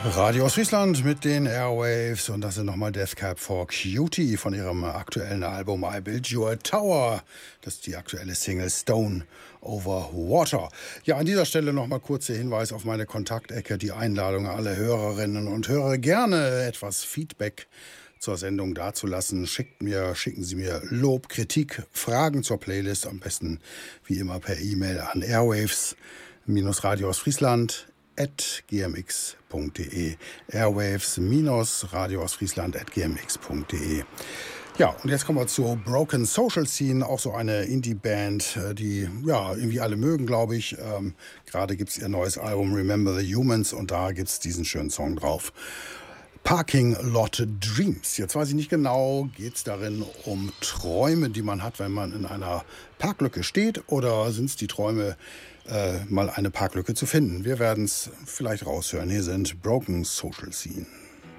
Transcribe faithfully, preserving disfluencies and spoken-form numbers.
Radio aus Friesland mit den Airwaves und das sind nochmal Death Cab for Cutie von ihrem aktuellen Album I Built You a Tower. Das ist die aktuelle Single Stone Over Water. Ja, an dieser Stelle nochmal kurzer Hinweis auf meine Kontaktecke, die Einladung an alle Hörerinnen und Hörer, gerne etwas Feedback zur Sendung dazulassen. Schickt mir, schicken Sie mir Lob, Kritik, Fragen zur Playlist, am besten wie immer per E-Mail an airwaves-radio aus Friesland at gmx punkt de, airwaves-radio aus Friesland at gmx punkt de. Ja, und jetzt kommen wir zur Broken Social Scene, auch so eine Indie-Band, die ja irgendwie alle mögen, glaube ich. Ähm, gerade gibt es ihr neues Album Remember the Humans und da gibt es diesen schönen Song drauf. Parking Lot Dreams. Jetzt weiß ich nicht genau, geht es darin um Träume, die man hat, wenn man in einer Parklücke steht, oder sind es die Träume, äh, mal eine Parklücke zu finden? Wir werden es vielleicht raushören. Hier sind Broken Social Scene.